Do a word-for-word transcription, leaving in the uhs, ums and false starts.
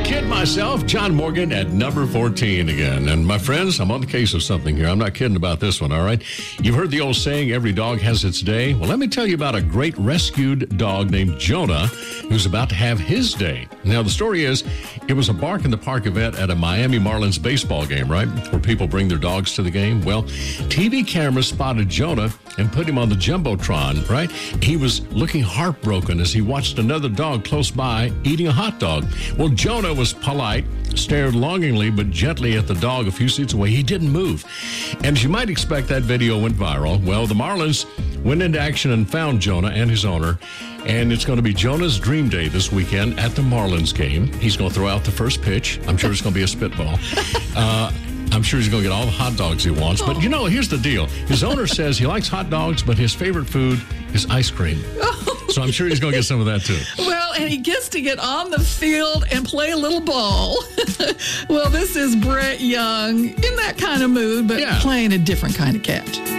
Kid myself, John Morgan at number fourteen again. And my friends, I'm on the case of something here. I'm not kidding about this one, all right? You've heard the old saying, every dog has its day. Well, let me tell you about a great rescued dog named Jonah who's about to have his day. Now, the story is, it was a Bark in the Park event at a Miami Marlins baseball game, right? Where people bring their dogs to the game. Well, T V cameras spotted Jonah and put him on the Jumbotron, right? He was looking heartbroken as he watched another dog close by eating a hot dog. Well, Jonah was polite, stared longingly but gently at the dog a few seats away. He didn't move. And as you might expect, that video went viral. Well, the Marlins went into action and found Jonah and his owner. And it's going to be Jonah's dream day this weekend at the Marlins game. He's going to throw out the first pitch. I'm sure it's going to be a spitball. Uh, I'm sure he's going to get all the hot dogs he wants. But, you know, here's the deal. His owner says he likes hot dogs, but his favorite food is ice cream. So I'm sure he's going to get some of that, too. Well, and he gets to get on the field and play a little ball. Well, this is Brett Young in that kind of mood, but Yeah. playing a different kind of catch.